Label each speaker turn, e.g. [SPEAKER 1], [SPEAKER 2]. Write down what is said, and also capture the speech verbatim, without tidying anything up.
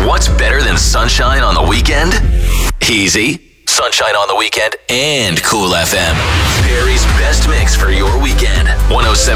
[SPEAKER 1] What's better than sunshine on the weekend? Easy. Sunshine on the weekend and Cool F M. Perry's best mix for your weekend. one oh seven